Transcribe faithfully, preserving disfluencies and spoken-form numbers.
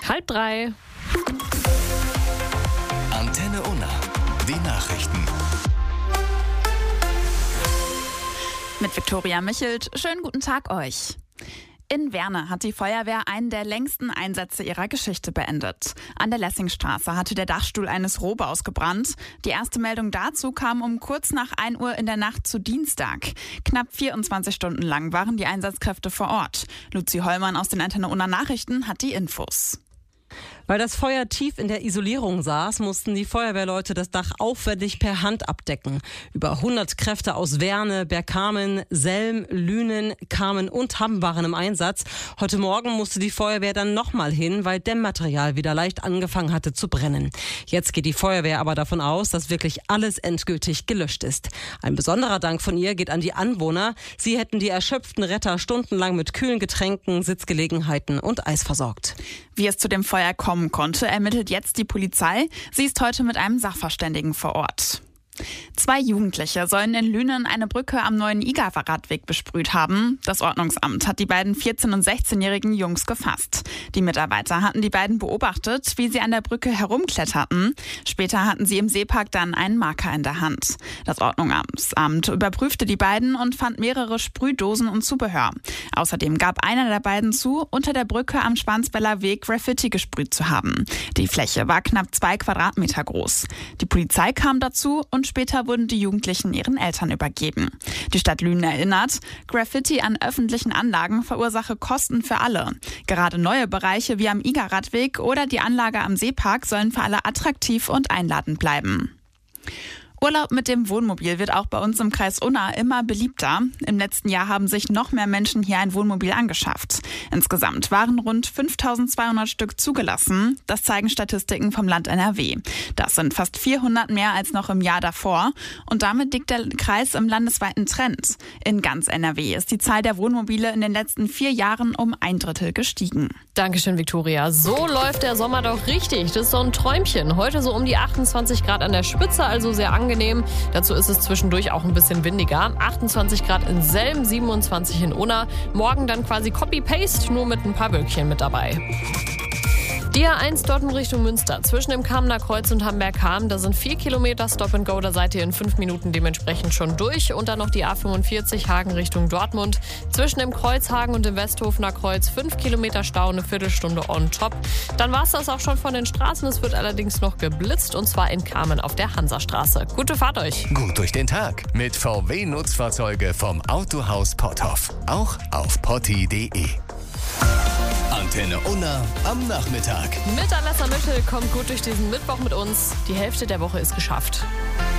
halb drei. Antenne Unna, die Nachrichten. Mit Viktoria Michelt. Schönen guten Tag euch. In Werne hat die Feuerwehr einen der längsten Einsätze ihrer Geschichte beendet. An der Lessingstraße hatte der Dachstuhl eines Rohbaus gebrannt. Die erste Meldung dazu kam um kurz nach ein Uhr in der Nacht zu Dienstag. Knapp vierundzwanzig Stunden lang waren die Einsatzkräfte vor Ort. Luzi Hollmann aus den Antenne Unna Nachrichten hat die Infos. Weil das Feuer tief in der Isolierung saß, mussten die Feuerwehrleute das Dach aufwendig per Hand abdecken. Über hundert Kräfte aus Werne, Bergkamen, Selm, Lünen, Kamen und Hamm waren im Einsatz. Heute Morgen musste die Feuerwehr dann nochmal hin, weil Dämmmaterial wieder leicht angefangen hatte zu brennen. Jetzt geht die Feuerwehr aber davon aus, dass wirklich alles endgültig gelöscht ist. Ein besonderer Dank von ihr geht an die Anwohner. Sie hätten die erschöpften Retter stundenlang mit kühlen Getränken, Sitzgelegenheiten und Eis versorgt. Wie es zu dem Feuer kommen konnte, ermittelt jetzt die Polizei. Sie ist heute mit einem Sachverständigen vor Ort. Zwei Jugendliche sollen in Lünen eine Brücke am neuen Igawa-Radweg besprüht haben. Das Ordnungsamt hat die beiden vierzehn- und sechzehnjährigen Jungs gefasst. Die Mitarbeiter hatten die beiden beobachtet, wie sie an der Brücke herumkletterten. Später hatten sie im Seepark dann einen Marker in der Hand. Das Ordnungsamt überprüfte die beiden und fand mehrere Sprühdosen und Zubehör. Außerdem gab einer der beiden zu, unter der Brücke am Schwansbeller Weg Graffiti gesprüht zu haben. Die Fläche war knapp zwei Quadratmeter groß. Die Polizei kam dazu und später wurden die Jugendlichen ihren Eltern übergeben. Die Stadt Lünen erinnert, Graffiti an öffentlichen Anlagen verursache Kosten für alle. Gerade neue Bereiche wie am Iga-Radweg oder die Anlage am Seepark sollen für alle attraktiv und einladend bleiben. Urlaub mit dem Wohnmobil wird auch bei uns im Kreis Unna immer beliebter. Im letzten Jahr haben sich noch mehr Menschen hier ein Wohnmobil angeschafft. Insgesamt waren rund fünftausendzweihundert Stück zugelassen. Das zeigen Statistiken vom Land N R W. Das sind fast vierhundert mehr als noch im Jahr davor. Und damit liegt der Kreis im landesweiten Trend. In ganz N R W ist die Zahl der Wohnmobile in den letzten vier Jahren um ein Drittel gestiegen. Dankeschön, Viktoria. So läuft der Sommer doch richtig. Das ist so ein Träumchen. Heute so um die achtundzwanzig Grad an der Spitze, also sehr angenehm. Dazu ist es zwischendurch auch ein bisschen windiger. achtundzwanzig Grad in Selm, siebenundzwanzig in Unna. Morgen dann quasi Copy-Paste, nur mit ein paar Wölkchen mit dabei. Die A eins Dortmund Richtung Münster, zwischen dem Kamener Kreuz und Hamberg-Ham, da sind vier Kilometer Stop and Go, da seid ihr in fünf Minuten dementsprechend schon durch. Und dann noch die A fünfundvierzig Hagen Richtung Dortmund, zwischen dem Kreuzhagen und dem Westhofener Kreuz, fünf Kilometer Stau, eine Viertelstunde on top. Dann war es das auch schon von den Straßen, es wird allerdings noch geblitzt und zwar in Kamen auf der Hansastraße. Gute Fahrt euch! Gut durch den Tag mit V W-Nutzfahrzeuge vom Autohaus Potthoff. Auch auf potti punkt de. Antenne Unna am Nachmittag. Mit Alessa Mittel kommt gut durch diesen Mittwoch mit uns. Die Hälfte der Woche ist geschafft.